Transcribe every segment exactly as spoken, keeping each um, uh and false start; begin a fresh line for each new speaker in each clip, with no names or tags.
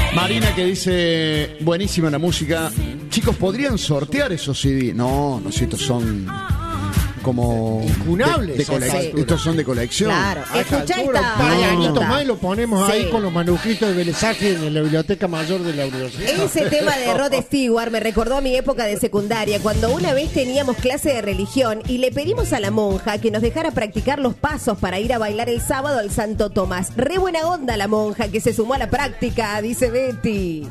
Marina que dice, buenísima la música. Chicos, ¿podrían sortear esos C D? No, no sé, estos son como
incunables.
De, de cole- sí. Estos son de colección.
Claro, escuchá esta.
Vaya añitos
no.
más y lo ponemos
Sí.
ahí con los manuscritos de Belezaje en la biblioteca mayor de la universidad.
Ese tema de Rod Stewart me recordó a mi época de secundaria, cuando una vez teníamos clase de religión y le pedimos a la monja que nos dejara practicar los pasos para ir a bailar el sábado al Santo Tomás. Re buena onda la monja que se sumó a la práctica, dice Betty.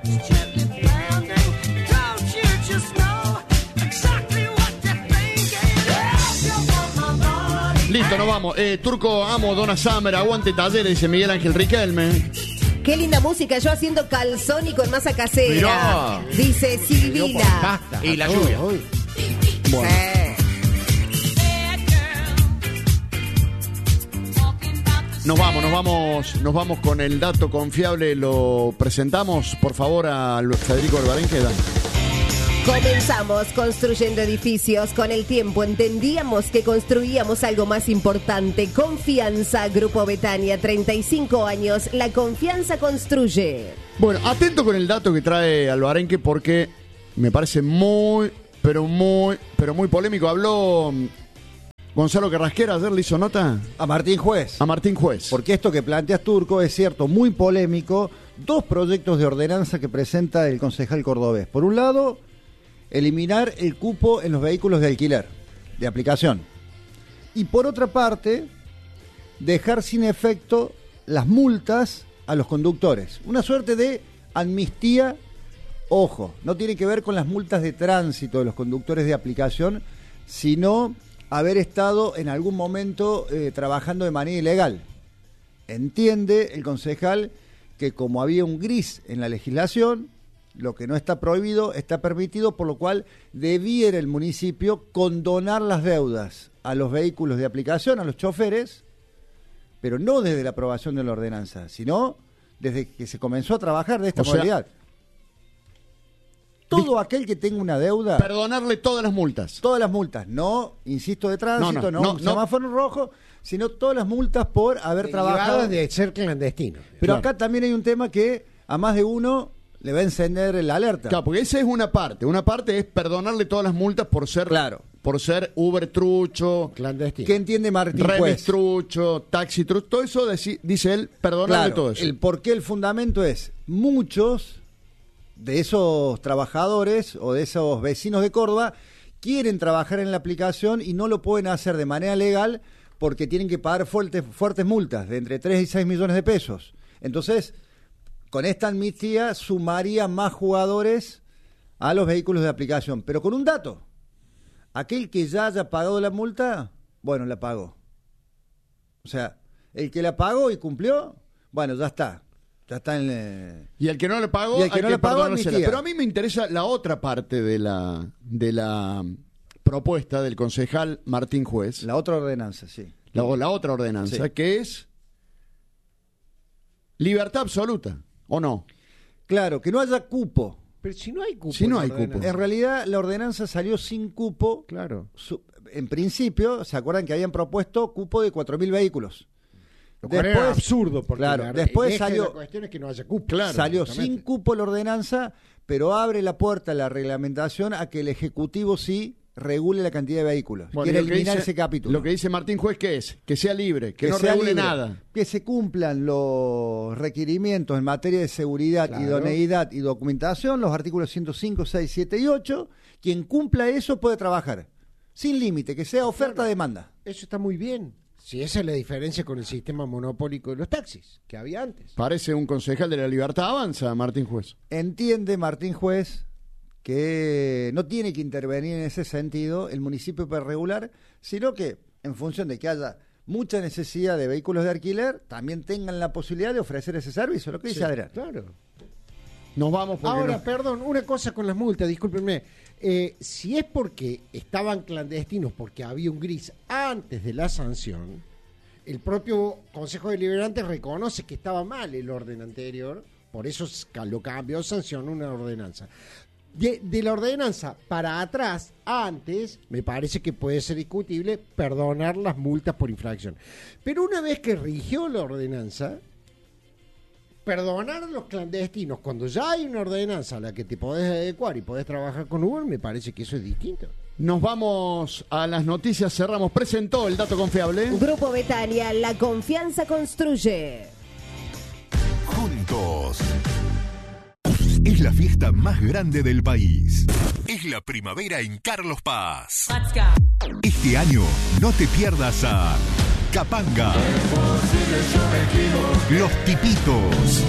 Listo, nos vamos. Eh, Turco, amo, Donna Summer, aguante Talleres, dice Miguel Ángel Riquelme.
Qué linda música, yo haciendo calzón y con masa casera.
Mirá.
Dice Silvina.
Y la lluvia.
Hoy.
Bueno. Nos vamos, nos vamos, nos vamos con el dato confiable. Lo presentamos, por favor, a Federico Alvarenga.
Comenzamos construyendo edificios. Con el tiempo entendíamos que construíamos algo más importante. Confianza, Grupo Betania, treinta y cinco años. La confianza construye.
Bueno, atento con el dato que trae Alvarenque porque me parece muy, pero muy, pero muy polémico. Habló Gonzalo Carrasquera, ayer le hizo nota
a Martín Juez.
A Martín Juez.
Porque esto que planteas, Turco, es cierto, muy polémico. Dos proyectos de ordenanza que presenta el concejal cordobés. Por un lado, eliminar el cupo en los vehículos de alquiler, de aplicación. Y por otra parte, dejar sin efecto las multas a los conductores. Una suerte de amnistía, ojo, no tiene que ver con las multas de tránsito de los conductores de aplicación, sino haber estado en algún momento eh, trabajando de manera ilegal. Entiende el concejal que como había un gris en la legislación, lo que no está prohibido está permitido, por lo cual debiera el municipio condonar las deudas a los vehículos de aplicación, a los choferes, pero no desde la aprobación de la ordenanza, sino desde que se comenzó a trabajar de esta
O sea,
modalidad. Todo aquel que tenga una deuda,
perdonarle todas las multas.
todas las multas, no, insisto, de tránsito,
No,
no,
no,
un
no,
semáforo rojo, sino todas las multas por haber trabajado.
Derivadas de ser clandestino.
Pero
Claro.
acá también hay un tema que a más de uno le va a encender la alerta.
Claro, porque esa es una parte. Una parte es perdonarle todas las multas por ser,
Claro.
por ser Uber trucho,
Clandestino.
¿Qué entiende Martín
remis
Juez?
trucho, taxi trucho, todo eso deci- dice él, perdonarle
Claro,
todo eso.
el por qué el fundamento es muchos de esos trabajadores o de esos vecinos de Córdoba quieren trabajar en la aplicación y no lo pueden hacer de manera legal porque tienen que pagar fuertes, fuertes multas de entre tres y seis millones de pesos. Entonces, con esta amnistía sumaría más jugadores a los vehículos de aplicación, pero con un dato: aquel que ya haya pagado la multa, bueno, la pagó. O sea, el que la pagó y cumplió, bueno, ya está. Ya está en... Eh...
Y el que no le pagó,
Y el que
hay
no
que
le pagó,
perdonársela.
amnistía.
Pero a mí me interesa la otra parte de la, de la propuesta del concejal Martín Juez,
La otra ordenanza, sí.
la, o la otra ordenanza,
Sí.
que es libertad absoluta, ¿o no?
Claro, que no haya cupo.
Pero si no hay cupo.
Si no
en
hay
la
cupo.
ordenanza.
En realidad, la ordenanza salió sin cupo.
Claro.
Su- En principio, ¿se acuerdan que habían propuesto cupo de cuatro mil vehículos?
Lo cual era absurdo, porque
claro,
la,
después
el eje de
salió-
la cuestión es que no haya cupo.
Claro,
Salió
exactamente.
sin cupo la ordenanza, pero abre la puerta a la reglamentación a que el Ejecutivo sí regule la cantidad de vehículos.
Bueno,
Quiere
lo que
eliminar
dice-
ese capítulo.
Lo que dice Martín Juez, ¿qué es? Que sea libre, que, no
sea
regule
libre,
nada.
que se cumplan los requerimientos en materia de seguridad,
Claro.
idoneidad y documentación, los artículos ciento cinco, seis, siete y ocho. Quien cumpla eso puede trabajar sin límite, que sea oferta-demanda.
Eso está muy bien. Si esa es la diferencia con el sistema monopólico de los taxis que había antes.
Parece un concejal de la libertad avanza, Martín Juez.
Entiende Martín Juez que no tiene que intervenir en ese sentido el municipio para regular, sino que en función de que haya mucha necesidad de vehículos de alquiler, también tengan la posibilidad de ofrecer ese servicio, lo que dice
Sí,
Adrián.
claro.
Nos vamos porque
Ahora,
no-
perdón, una cosa con las multas, discúlpenme. Eh, si es porque estaban clandestinos, porque había un gris antes de la sanción, el propio Consejo Deliberante reconoce que estaba mal el orden anterior, por eso lo cambió, sancionó una ordenanza. De, de la ordenanza para atrás, antes, me parece que puede ser discutible perdonar las multas por infracción. Pero una vez que rigió la ordenanza, perdonar a los clandestinos cuando ya hay una ordenanza a la que te podés adecuar y podés trabajar con Uber, me parece que eso es distinto.
Nos vamos a las noticias, cerramos. Presentó el dato confiable.
Grupo Betania, la confianza construye.
Juntos. Es la fiesta más grande del país. Es la primavera en Carlos Paz. Este año no te pierdas a Capanga, Los Tipitos,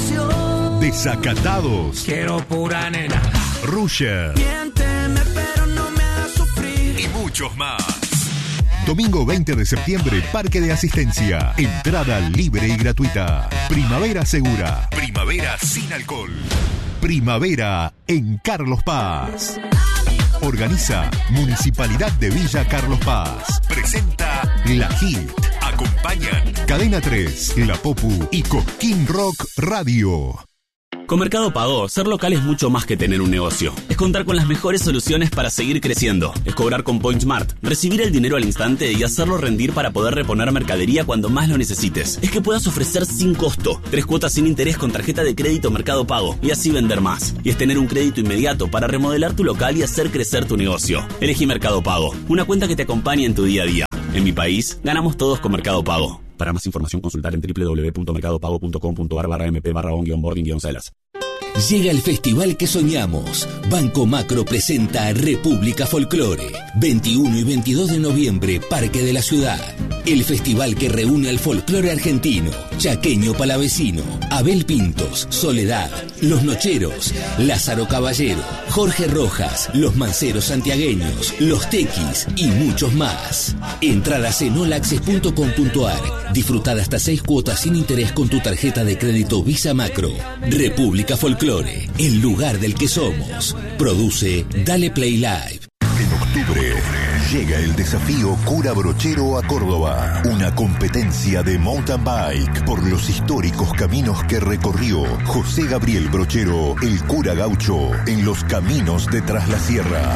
Desacatados,
Quiero pura nena,
Rusher
miénteme pero no me hagas sufrir.
y muchos más. Domingo veinte de septiembre, Parque de Asistencia. Entrada libre y gratuita. Primavera segura. Primavera sin alcohol. Primavera en Carlos Paz. Organiza Municipalidad de Villa Carlos Paz. Presenta La Hit. Acompañan Cadena tres, La Popu y Cosquín Rock Radio.
Con Mercado Pago, ser local es mucho más que tener un negocio. Es contar con las mejores soluciones para seguir creciendo. Es cobrar con PointSmart, recibir el dinero al instante y hacerlo rendir para poder reponer mercadería cuando más lo necesites. Es que puedas ofrecer sin costo, tres cuotas sin interés con tarjeta de crédito Mercado Pago y así vender más. Y es tener un crédito inmediato para remodelar tu local y hacer crecer tu negocio. Elegí Mercado Pago, una cuenta que te acompañe en tu día a día. En mi país, ganamos todos con Mercado Pago. Para más información, consultar en doble u doble u doble u punto mercado pago punto com punto ar barra mp barra on guión boarding guión celas.
Llega el festival que soñamos. Banco Macro presenta República Folclore. veintiuno y veintidós de noviembre, Parque de la Ciudad. El festival que reúne al folclore argentino, chaqueño palavecino, Abel Pintos, Soledad, Los Nocheros, Lázaro Caballero, Jorge Rojas, Los Manceros Santiagueños, Los Tequis y muchos más. Entradas en all access punto com punto ar. Disfrutad hasta seis cuotas sin interés con tu tarjeta de crédito Visa Macro. República Folclore, el lugar del que somos. Produce Dale Play Live.
En octubre llega el desafío Cura Brochero a Córdoba. Una competencia de mountain bike por los históricos caminos que recorrió José Gabriel Brochero, el cura gaucho, en los caminos de Tras la Sierra.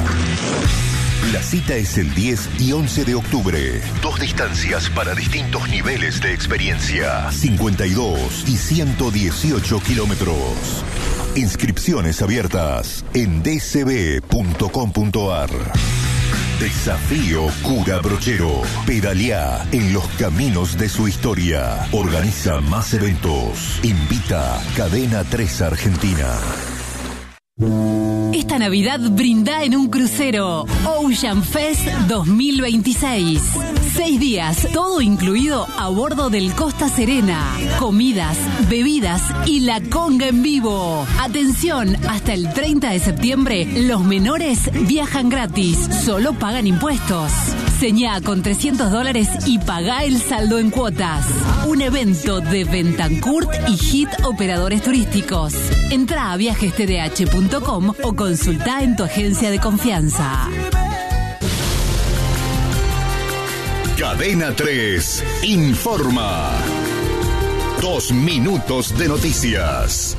La cita es el diez y once de octubre. Dos distancias para distintos niveles de experiencia. cincuenta y dos y ciento dieciocho kilómetros. Inscripciones abiertas en d c b punto com punto ar. Desafío Cura Brochero. Pedaleá en los caminos de su historia. Organiza más eventos. Invita Cadena tres Argentina.
Esta Navidad brinda en un crucero. Ocean Fest dos mil veintiséis. Seis días, todo incluido a bordo del Costa Serena. Comidas, bebidas y la conga en vivo. Atención, hasta el treinta de septiembre, los menores viajan gratis. Solo pagan impuestos. Señá con trescientos dólares y pagá el saldo en cuotas. Un evento de Bentancourt y Hit Operadores Turísticos. Entrá a viajes t d h punto com o consultá en tu agencia de confianza.
Cadena tres informa. Dos minutos de noticias.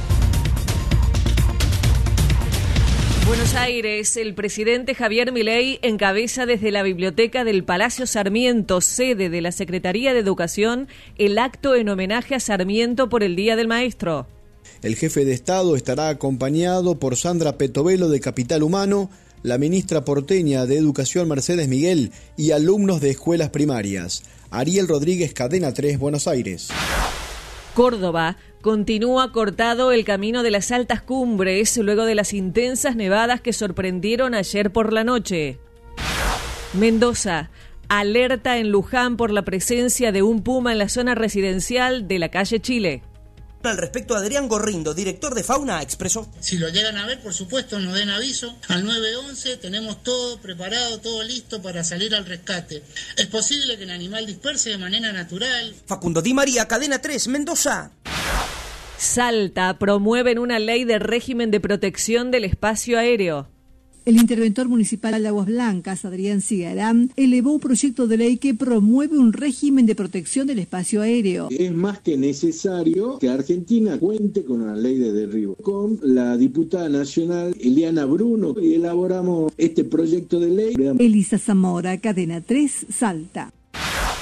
Buenos Aires, el presidente Javier Milei encabeza desde la biblioteca del Palacio Sarmiento, sede de la Secretaría de Educación, el acto en homenaje a Sarmiento por el Día del Maestro.
El jefe de Estado estará acompañado por Sandra Petovelo de Capital Humano, la ministra porteña de Educación Mercedes Miguel y alumnos de escuelas primarias. Ariel Rodríguez, Cadena tres, Buenos Aires.
Córdoba, continúa cortado el camino de las altas cumbres luego de las intensas nevadas que sorprendieron ayer por la noche. Mendoza, alerta en Luján por la presencia de un puma en la zona residencial de la calle Chile.
Al respecto, Adrián Gorrindo, director de Fauna, expresó:
si lo llegan a ver, por supuesto, nos den aviso. Al nueve once tenemos todo preparado, todo listo para salir al rescate. Es posible que el animal disperse de manera natural.
Facundo Di María, Cadena tres, Mendoza.
Salta, promueven una ley de régimen de protección del espacio aéreo.
El interventor municipal de Aguas Blancas, Adrián Cigarán, elevó un proyecto de ley que promueve un régimen de protección del espacio aéreo.
Es más que necesario que Argentina cuente con una ley de derribo. Con la diputada nacional Eliana Bruno elaboramos este proyecto de ley.
Elisa Zamora, Cadena tres, Salta.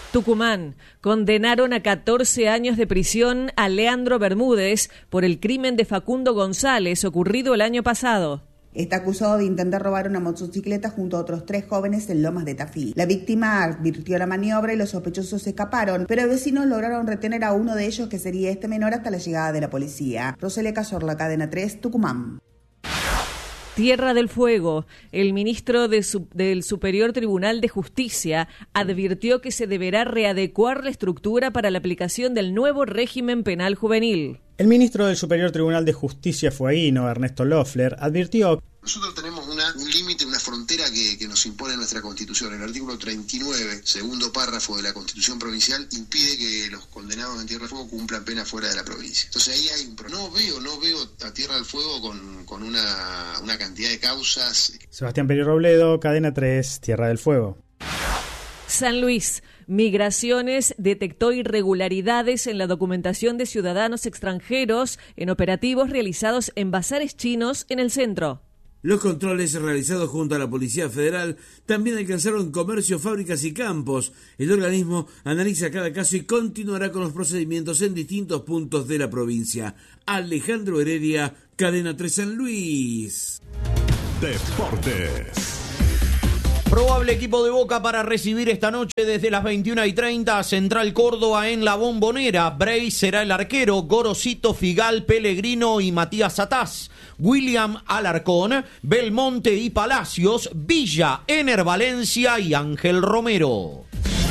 Tucumán. Condenaron a catorce años de prisión a Leandro Bermúdez por el crimen de Facundo González ocurrido el año pasado.
Está acusado de intentar robar una motocicleta junto a otros tres jóvenes en Lomas de Tafí. La víctima advirtió la maniobra y los sospechosos escaparon, pero vecinos lograron retener a uno de ellos, que sería este menor, hasta la llegada de la policía. Roselia Cazorla, Cadena tres, Tucumán.
Tierra del Fuego. El ministro de su, del Superior Tribunal de Justicia advirtió que se deberá readecuar la estructura para la aplicación del nuevo régimen penal juvenil.
El ministro del Superior Tribunal de Justicia fueguino, Ernesto Loeffler, advirtió:
nosotros tenemos una, un límite, una frontera que, que nos impone nuestra Constitución. El artículo treinta y nueve, segundo párrafo de la Constitución Provincial, impide que los condenados en Tierra del Fuego cumplan pena fuera de la provincia. Entonces ahí hay un problema. No veo, no veo a Tierra del Fuego con, con una, una cantidad de causas.
Sebastián Peri Robledo, Cadena tres, Tierra del Fuego.
San Luis. Migraciones detectó irregularidades en la documentación de ciudadanos extranjeros en operativos realizados en bazares chinos en el centro.
Los controles realizados junto a la Policía Federal también alcanzaron comercio, fábricas y campos. El organismo analiza cada caso y continuará con los procedimientos en distintos puntos de la provincia. Alejandro Heredia, Cadena tres San Luis.
Deportes.
Probable equipo de Boca para recibir esta noche desde las veintiuna y treinta a Central Córdoba en La Bombonera. Bray será el arquero, Gorosito, Figal, Pellegrino y Matías Sataz. William Alarcón, Belmonte y Palacios, Villa, Ener Valencia y Ángel Romero.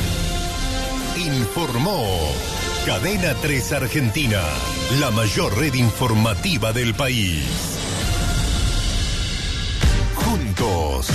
Informó Cadena tres Argentina, la mayor red informativa del país. Juntos.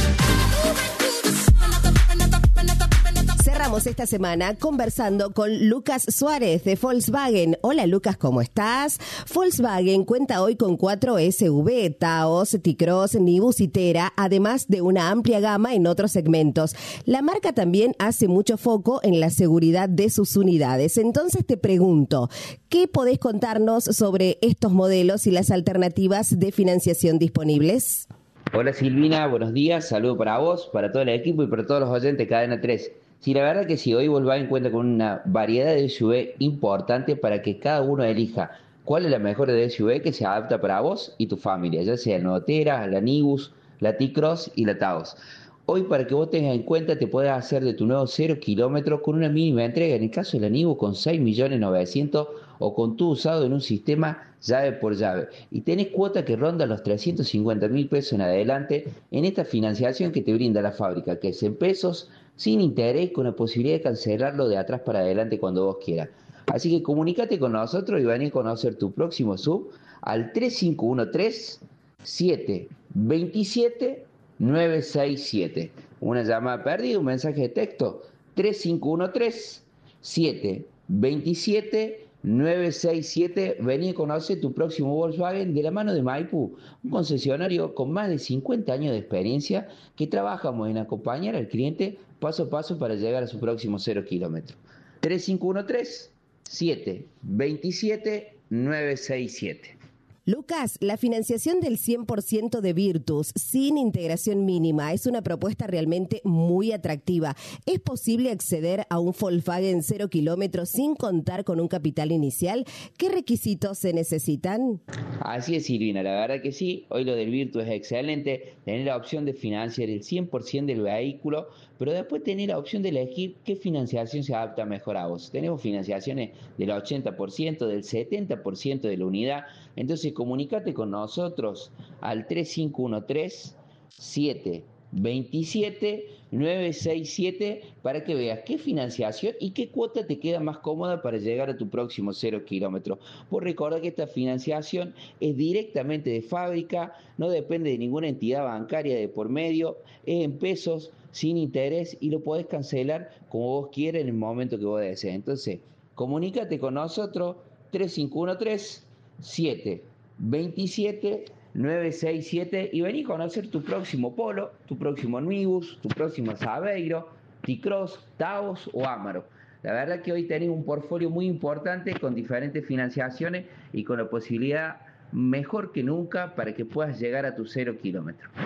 Cerramos esta semana conversando con Lucas Suárez de Volkswagen. Hola Lucas, ¿cómo estás? Volkswagen cuenta hoy con cuatro S U V, Taos, T-Cross, Nivus y Tera, además de una amplia gama en otros segmentos. La marca también hace mucho foco en la seguridad de sus unidades. Entonces te pregunto, ¿qué podés contarnos sobre estos modelos y las alternativas de financiación disponibles?
Hola Silvina, buenos días, saludo para vos, para todo el equipo y para todos los oyentes de Cadena tres. Sí, la verdad que sí, hoy Volkswagen cuenta con una variedad de S U V importante para que cada uno elija cuál es la mejor de S U V que se adapta para vos y tu familia, ya sea la Notera, la Nivus, la T-Cross y la Taos. Hoy, para que vos tengas en cuenta, te puedes hacer de tu nuevo cero kilómetros con una mínima entrega, en el caso de la Nivus con seis millones novecientos mil o con tu usado en un sistema llave por llave. Y tenés cuota que ronda los trescientos cincuenta mil pesos en adelante en esta financiación que te brinda la fábrica, que es en pesos, sin interés, con la posibilidad de cancelarlo de atrás para adelante cuando vos quieras. Así que comunícate con nosotros y vení a conocer tu próximo sub al tres cinco uno tres, siete dos siete, nueve seis siete. Una llamada perdida, un mensaje de texto, tres cinco uno tres, siete dos siete, nueve seis siete. Vení a conocer tu próximo Volkswagen de la mano de Maipú, un concesionario con más de cincuenta años de experiencia que trabajamos en acompañar al cliente paso a paso para llegar a su próximo cero kilómetro. tres cinco uno tres, siete dos siete, nueve seis siete.
Lucas, la financiación del cien por ciento de Virtus sin integración mínima es una propuesta realmente muy atractiva. ¿Es posible acceder a un Volkswagen cero kilómetros sin contar con un capital inicial? ¿Qué requisitos se necesitan?
Así es, Silvina, la verdad que sí. Hoy lo del Virtus es excelente. Tener la opción de financiar el cien por ciento del vehículo, pero después tener la opción de elegir qué financiación se adapta mejor a vos. Tenemos financiaciones del ochenta por ciento, del setenta por ciento de la unidad. Entonces comunícate con nosotros al tres cinco uno tres, siete dos siete, nueve seis siete para que veas qué financiación y qué cuota te queda más cómoda para llegar a tu próximo cero kilómetros. Por recordar que esta financiación es directamente de fábrica, no depende de ninguna entidad bancaria de por medio, es en pesos, sin interés y lo podés cancelar como vos quieras en el momento que vos desees. Entonces, comunícate con nosotros tres cinco uno tres, siete dos siete, nueve seis siete y vení a conocer tu próximo Polo, tu próximo Nivus, tu próximo Saveiro, T-Cross, Taos o Amaro. La verdad que hoy tenés un portfolio muy importante con diferentes financiaciones y con la posibilidad mejor que nunca para que puedas llegar a tu cero kilómetro.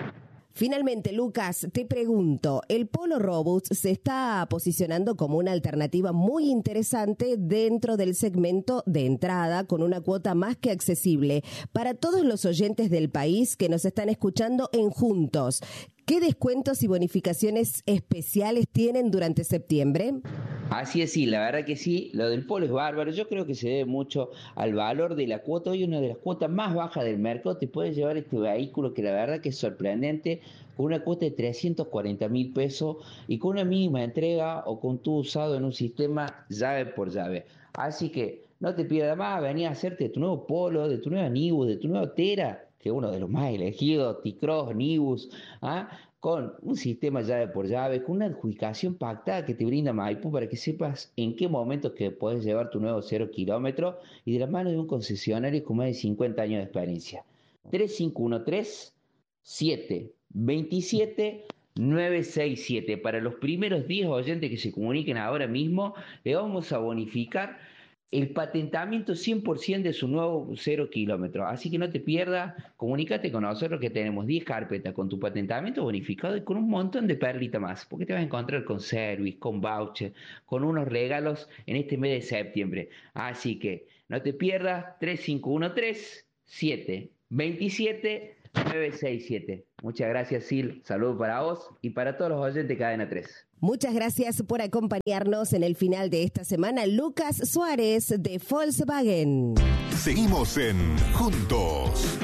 Finalmente, Lucas, te pregunto, el Polo Robust se está posicionando como una alternativa muy interesante dentro del segmento de entrada, con una cuota más que accesible para todos los oyentes del país que nos están escuchando en Juntos. ¿Qué descuentos y bonificaciones especiales tienen durante septiembre?
Así es, sí, la verdad que sí, lo del Polo es bárbaro. Yo creo que se debe mucho al valor de la cuota. Hoy una de las cuotas más bajas del mercado te puede llevar este vehículo que la verdad que es sorprendente, con una cuota de trescientos cuarenta mil pesos y con una mínima entrega o con todo usado en un sistema llave por llave. Así que no te pierdas más, vení a hacerte de tu nuevo Polo, de tu nueva Nibus, de tu nuevo Tera, que es uno de los más elegidos, T-Cross, Nibus, ¿ah? Con un sistema llave por llave, con una adjudicación pactada que te brinda Maipú para que sepas en qué momento que puedes llevar tu nuevo cero kilómetro y de la mano de un concesionario con más de cincuenta años de experiencia. tres cinco uno tres, siete dos siete, nueve seis siete. Para los primeros diez oyentes que se comuniquen ahora mismo, le vamos a bonificar el patentamiento cien por ciento de su nuevo cero kilómetro. Así que no te pierdas, comunícate con nosotros que tenemos diez carpetas con tu patentamiento bonificado y con un montón de perlitas más, porque te vas a encontrar con service, con voucher, con unos regalos en este mes de septiembre. Así que no te pierdas, tres cinco uno tres, siete dos siete, nueve seis siete. Muchas gracias, Sil. Saludos para vos y para todos los oyentes de Cadena tres.
Muchas gracias por acompañarnos en el final de esta semana. Lucas Suárez de Volkswagen.
Seguimos en Juntos.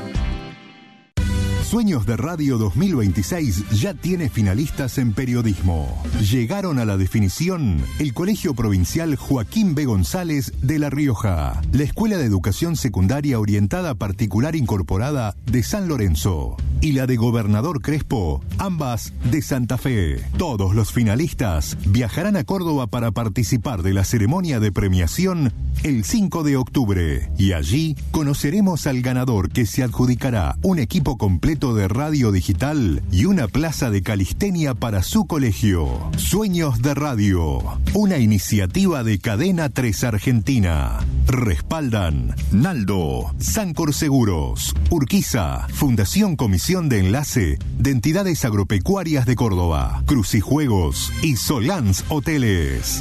Sueños de Radio dos mil veintiséis ya tiene finalistas en periodismo. Llegaron a la definición el Colegio Provincial Joaquín B. González de La Rioja, la Escuela de Educación Secundaria Orientada Particular Incorporada de San Lorenzo y la de Gobernador Crespo, ambas de Santa Fe. Todos los finalistas viajarán a Córdoba para participar de la ceremonia de premiación el cinco de octubre y allí conoceremos al ganador, que se adjudicará un equipo completo de radio digital y una plaza de calistenia para su colegio. Sueños de Radio, una iniciativa de Cadena tres Argentina. Respaldan Naldo, Sancor Seguros, Urquiza, Fundación Comisión de Enlace de Entidades Agropecuarias de Córdoba, Crucijuegos y Solans Hoteles.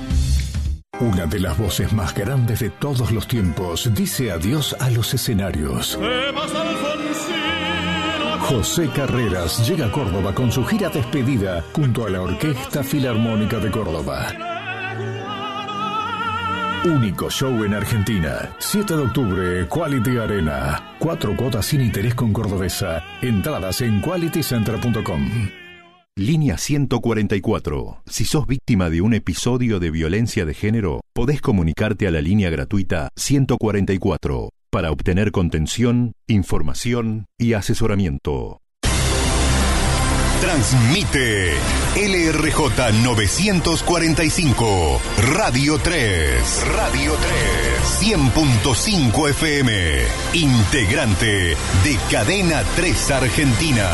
Una de las voces más grandes de todos los tiempos dice adiós a los escenarios. José Carreras llega a Córdoba con su gira despedida junto a la Orquesta Filarmónica de Córdoba. Único show en Argentina. siete de octubre, Quality Arena. Cuatro cuotas sin interés con Cordobesa. Entradas en quality center punto com.
Línea ciento cuarenta y cuatro. Si sos víctima de un episodio de violencia de género, podés comunicarte a la línea gratuita ciento cuarenta y cuatro para obtener contención, información y asesoramiento. Transmite L R J novecientos cuarenta y cinco, Radio tres. Radio tres. cien punto cinco F M. Integrante de Cadena tres Argentina.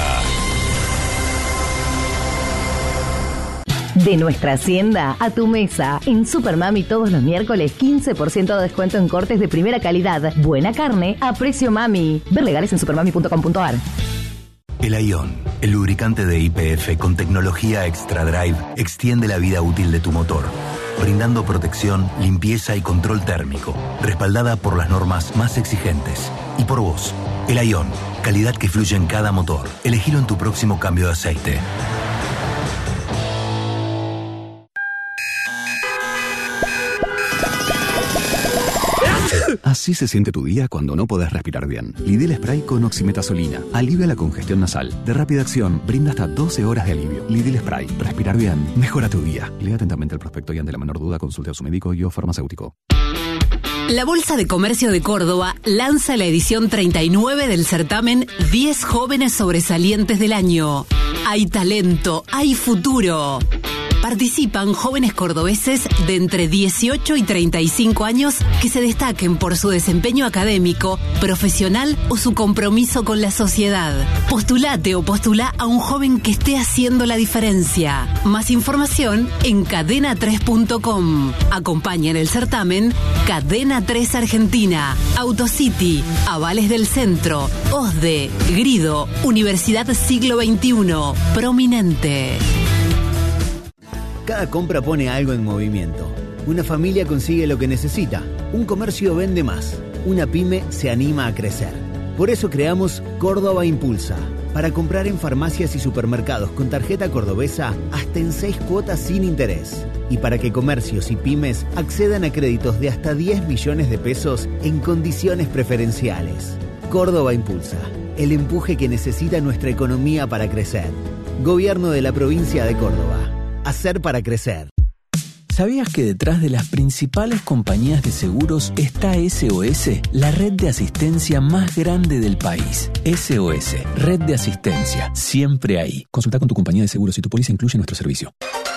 De nuestra hacienda a tu mesa. En Supermami todos los miércoles quince por ciento de descuento en cortes de primera calidad. Buena carne a precio mami. Ver legales en supermami punto com punto ar.
El Ion, el lubricante de Y P F con tecnología Extra Drive, extiende la vida útil de tu motor, brindando protección, limpieza y control térmico, respaldada por las normas más exigentes. Y por vos, el Ion, calidad que fluye en cada motor. Elegilo en tu próximo cambio de aceite.
Así se siente tu día cuando no podés respirar bien. Lidl Spray con oximetazolina alivia la congestión nasal. De rápida acción, brinda hasta doce horas de alivio. Lidl Spray. Respirar bien mejora tu día. Lea atentamente el prospecto y ante la menor duda consulte a su médico y o farmacéutico.
La Bolsa de Comercio de Córdoba lanza la edición treinta y nueve del certamen diez jóvenes sobresalientes del año. Hay talento, hay futuro. Participan jóvenes cordobeses de entre dieciocho y treinta y cinco años que se destaquen por su desempeño académico, profesional o su compromiso con la sociedad. Postulate o postula a un joven que esté haciendo la diferencia. Más información en cadena tres punto com. Acompaña en el certamen Cadena tres Argentina, Autocity, Avales del Centro, O S D E, Grido, Universidad Siglo veintiuno, Prominente.
Cada compra pone algo en movimiento. Una familia consigue lo que necesita. Un comercio vende más. Una pyme se anima a crecer. Por eso creamos Córdoba Impulsa. Para comprar en farmacias y supermercados con tarjeta cordobesa hasta en seis cuotas sin interés. Y para que comercios y pymes accedan a créditos de hasta diez millones de pesos en condiciones preferenciales. Córdoba Impulsa. El empuje que necesita nuestra economía para crecer. Gobierno de la provincia de Córdoba. Hacer para crecer.
¿Sabías que detrás de las principales compañías de seguros está S O S, la red de asistencia más grande del país? S O S, red de asistencia, siempre ahí.
Consulta con tu compañía de seguros si tu póliza incluye nuestro servicio.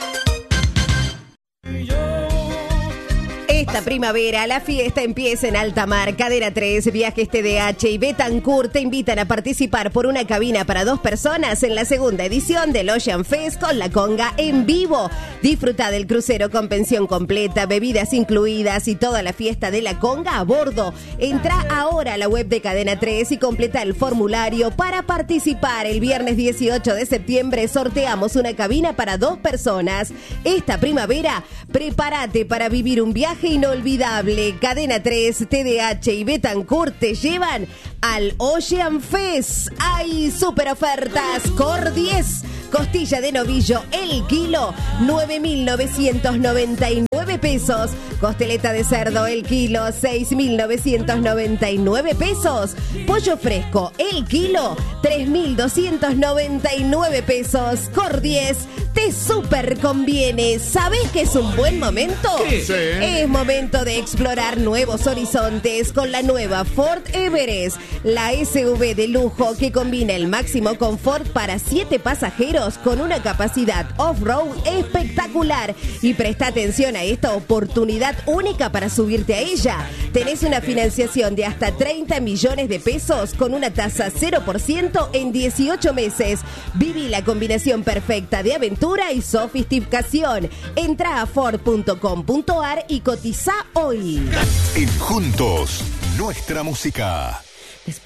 Esta primavera la fiesta empieza en alta mar. Cadena tres, Viajes T D H y Betancourt te invitan a participar por una cabina para dos personas en la segunda edición del Ocean Fest con la conga en vivo. Disfruta del crucero con pensión completa, bebidas incluidas y toda la fiesta de la conga a bordo. Entra ahora a la web de Cadena tres y completa el formulario para participar. El viernes dieciocho de septiembre sorteamos una cabina para dos personas. Esta primavera, prepárate para vivir un viaje inolvidable. Cadena tres, T D H y Betancourt te llevan al Ocean Fest. Hay super ofertas. Cor diez, costilla de novillo el kilo, nueve mil novecientos noventa y nueve pesos. Costeleta de cerdo el kilo, seis mil novecientos noventa y nueve pesos. Pollo fresco el kilo, tres mil doscientos noventa y nueve pesos. Cor diez, te super conviene. ¿Sabés que es un buen momento?
¿Qué? Sí.
Es momento de explorar nuevos horizontes con la nueva Ford Everest, la S U V de lujo que combina el máximo confort para siete pasajeros con una capacidad off-road espectacular. Y presta atención a esta oportunidad única para subirte a ella. Tenés una financiación de hasta treinta millones de pesos con una tasa cero por ciento en dieciocho meses. Viví la combinación perfecta de aventura y sofisticación. Entra a ford punto com punto a r y cotiza hoy.
En Juntos, nuestra música.